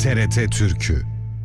TRT Türkü.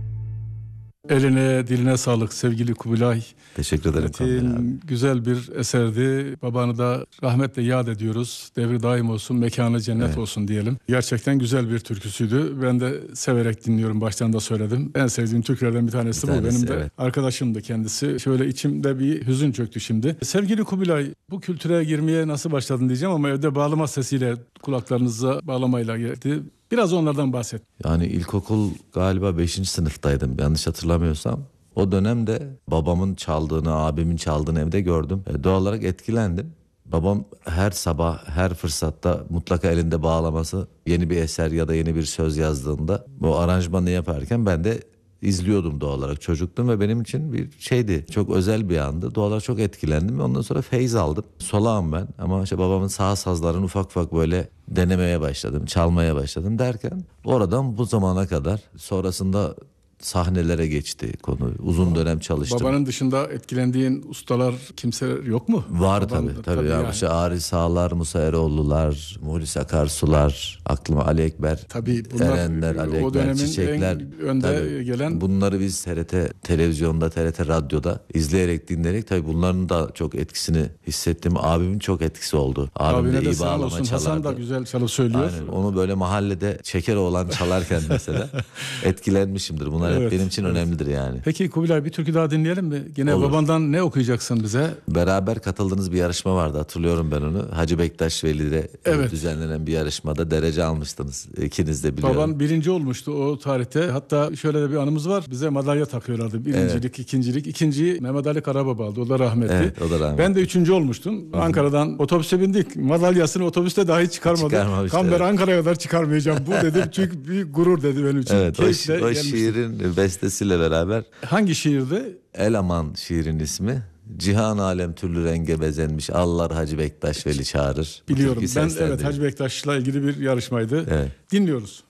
Eline diline sağlık sevgili Kubilay. Teşekkür ederim Kamil abi. Güzel bir eserdi. Babanı da rahmetle yad ediyoruz. Devri daim olsun, mekanı cennet olsun diyelim. Gerçekten güzel bir türküsüydü. Ben de severek dinliyorum. Baştan da söyledim. En sevdiğim türkülerden bir tanesi bu. Benim de arkadaşımdı kendisi. Şöyle içimde bir hüzün çöktü şimdi. Sevgili Kubilay, bu kültüre girmeye nasıl başladın diyeceğim ama evde bağlama sesiyle, kulaklarınıza bağlamayla geldi. Biraz onlardan bahset. Yani ilkokul galiba 5. sınıftaydım yanlış hatırlamıyorsam. O dönemde babamın çaldığını, abimin çaldığını evde gördüm. Doğal olarak etkilendim. Babam her sabah, her fırsatta mutlaka elinde bağlaması, yeni bir eser ya da yeni bir söz yazdığında bu aranjmanı yaparken ben de izliyordum doğal olarak. Çocuktum ve benim için bir şeydi. Çok özel bir andı. Doğal olarak çok etkilendim ve ondan sonra feyz aldım. Solağım ben ama işte babamın sağ sazlarını ufak ufak böyle denemeye başladım, çalmaya başladım derken oradan bu zamana kadar sonrasında sahnelere geçti konu. Uzun dönem çalıştım. Babanın dışında etkilendiğin ustalar, kimseler yok mu? Var tabii. Yani. İşte Arif Sağlar, Musa Eroğlu'lar, Muhlis Akarsu'lar, aklıma Ali Ekber, tabii bunlar, Erenler, Ali o Ekber, Çiçekler. En önde gelen. Bunları biz TRT televizyonda, TRT radyoda izleyerek, dinleyerek tabii bunların da çok etkisini hissettim. Abimin çok etkisi oldu. Abim de iyi bağlama çalardı. Hasan da güzel çalıp söylüyor. Aynen. Onu böyle mahallede Şekeroğlan çalarken mesela etkilenmişimdir. Bunlar hep benim için önemlidir yani. Peki Kubilay, bir türkü daha dinleyelim mi? Yine olur. Babandan ne okuyacaksın bize? Beraber katıldığınız bir yarışma vardı, hatırlıyorum ben onu. Hacı Bektaş Veli'de düzenlenen bir yarışmada derece almıştınız. İkiniz de biliyorum. Baban birinci olmuştu o tarihte. Hatta şöyle de bir anımız var. Bize madalya takıyorlardı. Birincilik, ikincilik. İkinciyi Mehmet Ali Karababa aldı. O da rahmetli. Evet, o da rahmetli. Ben de üçüncü olmuştum. Hı-hı. Ankara'dan otobüse bindik. Madalyasını otobüste dahi çıkarmadı. Kamber Ankara'ya kadar çıkarmayacağım. Bu dedim çünkü büyük gurur dedi benim için. Evet, o şiirin bestesiyle beraber. Hangi şiirdi? Elaman şiirin ismi. Cihan alem türlü renge bezenmiş, Allah Hacı Bektaş Veli çağırır. Biliyorum. Ben Hacı Bektaş'la ilgili bir yarışmaydı. Evet. Dinliyoruz.